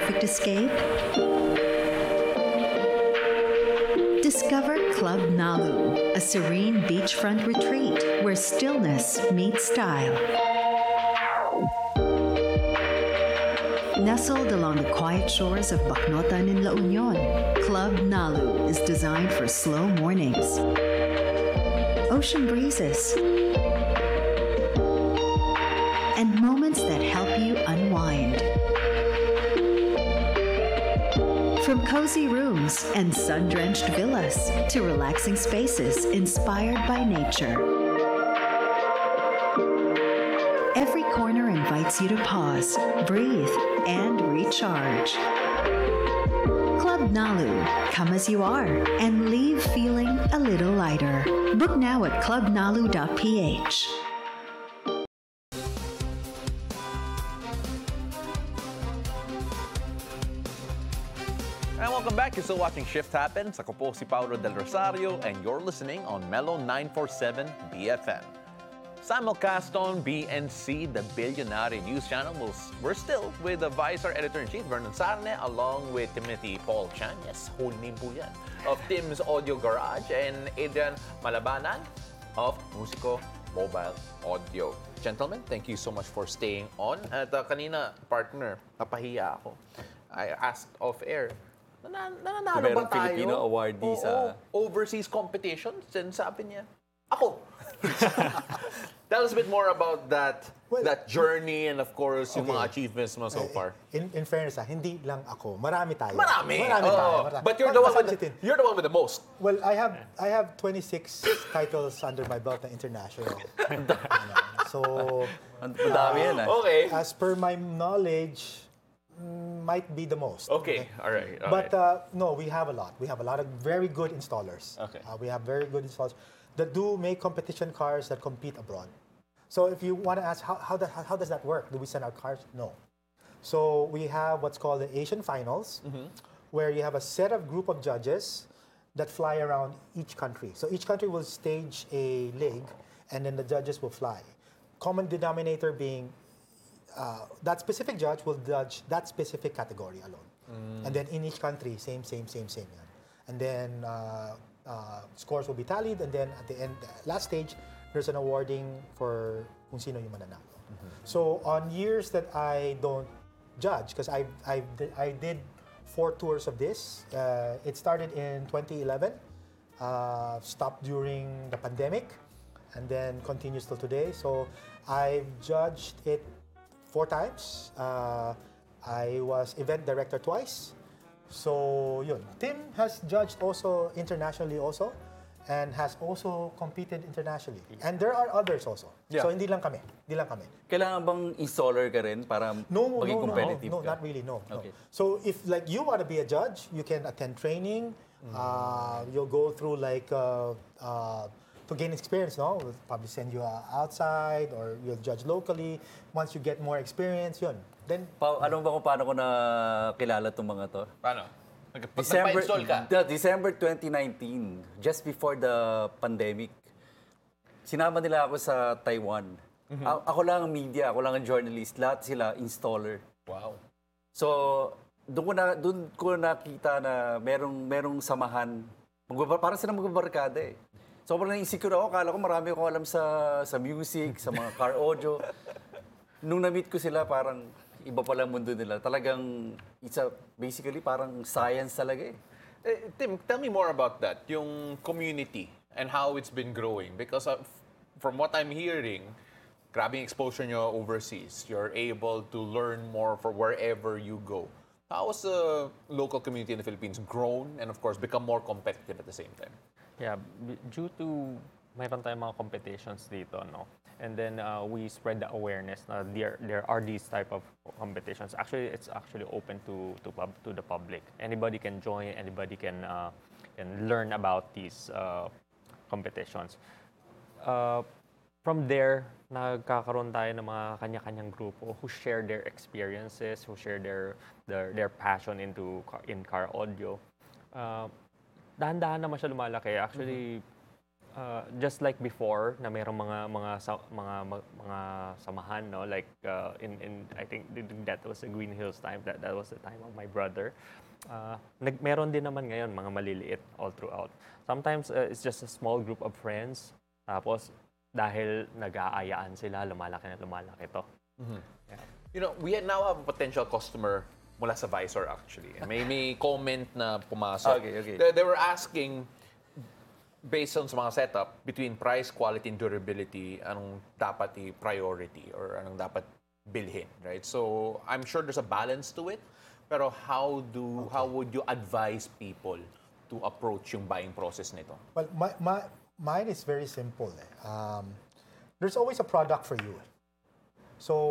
perfect escape? Discover Club Nalu, a serene beachfront retreat where stillness meets style. Nestled along the quiet shores of Bacnotan in La Union, Club Nalu is designed for slow mornings, ocean breezes, and moments that help you unwind. From cozy rooms and sun-drenched villas to relaxing spaces inspired by nature. Every corner invites you to pause, breathe, and recharge. Club Nalu, come as you are and leave feeling a little lighter. Book now at clubnalu.ph. And welcome back. You're still watching Shift Happens. Ako po si Paulo Del Rosario and you're listening on Mellow 947 BFM. Simulcast on BNC, the Billionaire News Channel. We're still with the Vice Editor-in-Chief, Vernon Sarne, along with Timothy Paul Chan, yes, whole name po yan, of Tim's Audio Garage, and Adrian Malabanan of Musico Mobile Audio. Gentlemen, thank you so much for staying on. At kanina, partner, napahiya ako. I asked off-air, nananalo ba tayo? Filipino awardee sa overseas competitions? And sabi niya, ako. Tell us a bit more about that journey and of course yung mga achievements mo so far. In fairness, hindi lang ako. Marami tayo. Marami tayo. But you're the one with the most. Well, I have 26 titles under my belt na international. So, madami yan. Okay. As per my knowledge, might be the most. Okay. All right. But no, we have a lot. We have a lot of very good installers. Okay. We have very good installers that do make competition cars that compete abroad. So if you want to ask how does that work? Do we send our cars? No. So we have what's called the Asian Finals, where you have a set of group of judges that fly around each country. So each country will stage a league, and then the judges will fly. Common denominator being that specific judge will judge that specific category alone. And then in each country, same. Yan. And then scores will be tallied, and then at the end, last stage, there's an awarding for kung sino yung mananalo. So on years that I don't judge, because I did 4 tours of this. It started in 2011, stopped during the pandemic, and then continues till today. So I've judged it 4 times. I was event director twice. So yun. Tim has judged also internationally also, and has also competed internationally. And there are others also. Yeah. So hindi lang kami. Kailangan bang installer ka rin para maging competitive no, ka? not really, no. Okay. So if like you want to be a judge, you can attend training. You'll go through like to gain experience, no? We'll probably send you outside, or you'll judge locally. Once you get more experience, yun. Then, Ano ba kung paano ko na kilala itong mga to? Paano? Nagpa-install ka? December 2019, just before the pandemic, sinama nila ako sa Taiwan. Ako lang ang media, ako lang ang journalist, lahat sila installer. Wow. So, doon ko nakita na merong samahan. Parang sila magbabarkada eh. Sobrang na-insecure ako. Akala ko marami akong alam sa music, sa mga car audio. Nung na-meet ko sila, parang iba pala mundo nila. Talagang, basically parang science talaga eh. Tim, tell me more about that, yung community and how it's been growing. Because from what I'm hearing, grabing exposure nyo overseas, you're able to learn more for wherever you go. How has the local community in the Philippines grown and of course become more competitive at the same time? Yeah, due to mayroon tayong mga competitions dito, no? And then we spread the awareness na there are these type of competitions. Actually, it's actually open to the public. Anybody can join. Anybody can learn about these competitions. From there, nagkakaroon tayo ng mga kanya-kanyang grupo who share their experiences, who share their passion in car audio. Dahan-dahan naman siya lumalaki. Actually, Just like before na mayroong mga samahan, no, like in I think that was the Green Hills time, that was the time of my brother. Meron din naman ngayon mga maliliit all throughout. Sometimes it's just a small group of friends, tapos dahil nag-aayaan sila, lumalaki to. Yeah. You know, we now have a potential customer mula sa Visor actually. And may comment na pumasok. Okay. They were asking, based on sa mga setup, between price, quality, and durability, anong dapat i-priority or anong dapat bilhin, right? So, I'm sure there's a balance to it. Pero how would you advise people to approach yung buying process nito? Well, mine is very simple. There's always a product for you. So